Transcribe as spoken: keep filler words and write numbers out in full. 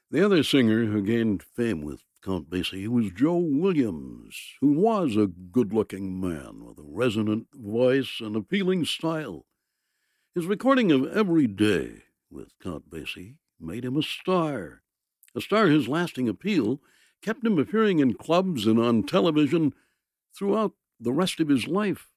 The other singer who gained fame with Count Basie was Joe Williams, who was a good-looking man with a resonant voice and appealing style. His recording of Every Day with Count Basie made him a star, a star whose lasting appeal kept him appearing in clubs and on television throughout the rest of his life.